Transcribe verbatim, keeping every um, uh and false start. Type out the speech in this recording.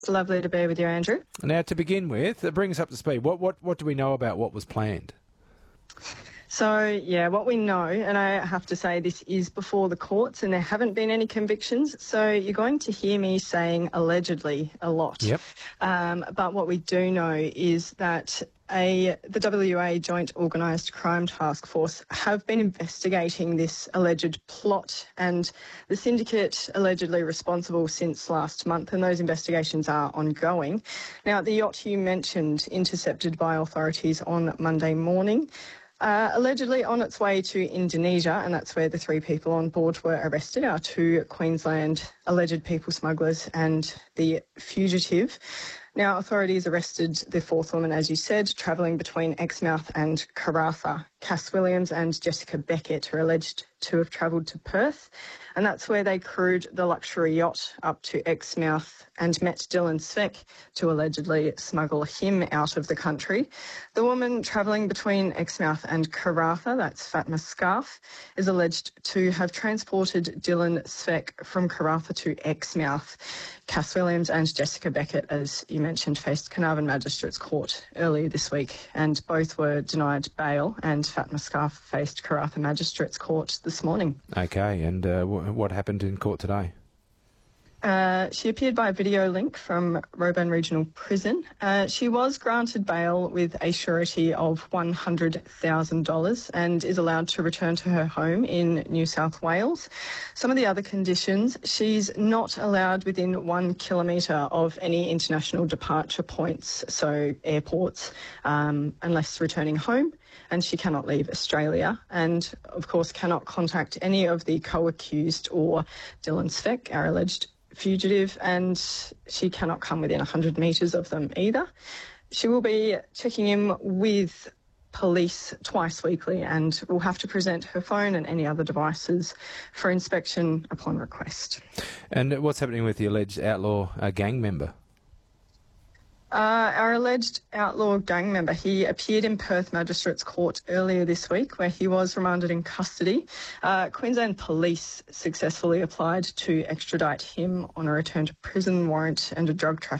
It's lovely to be with you, Andrew. Now, to begin with, it brings us up to speed. What, what, what do we know about what was planned? So, yeah, what we know, and I have to say this is before the courts and there haven't been any convictions, so you're going to hear me saying allegedly a lot. Yep. Um, but what we do know is that a the W A Joint Organised Crime Task Force have been investigating this alleged plot and the syndicate allegedly responsible since last month, and those investigations are ongoing. Now, the yacht you mentioned, intercepted by authorities on Monday morning, Uh, allegedly on its way to Indonesia, and that's where the three people on board were arrested, our two Queensland alleged people smugglers and the fugitive. Now, authorities arrested the fourth woman, as you said, travelling between Exmouth and Karratha. Cass Williams and Jessica Beckett are alleged to have travelled to Perth, and that's where they crewed the luxury yacht up to Exmouth and met Dylan Sveck to allegedly smuggle him out of the country. The woman travelling between Exmouth and Karratha, that's Fatma Scarf, is alleged to have transported Dylan Sveck from Karratha to Exmouth. Cass Williams and Jessica Beckett, as you mentioned, faced Carnarvon Magistrates Court earlier this week, and both were denied bail, and Fatma Scarf faced Karratha Magistrates Court this morning. Okay, and uh, w- what happened in court today? Uh, she appeared by video link from Roban Regional Prison. Uh, she was granted bail with a surety of one hundred thousand dollars and is allowed to return to her home in New South Wales. Some of the other conditions, she's not allowed within one kilometre of any international departure points, so airports, um, unless returning home, and she cannot leave Australia, and of course cannot contact any of the co-accused or Dylan Sveck, our alleged fugitive, and she cannot come within one hundred metres of them either. She will be checking in with police twice weekly and will have to present her phone and any other devices for inspection upon request. And what's happening with the alleged outlaw uh, gang member? Uh, our alleged outlaw gang member, he appeared in Perth Magistrates Court earlier this week where he was remanded in custody. Uh, Queensland Police successfully applied to extradite him on a return to prison warrant and a drug trafficking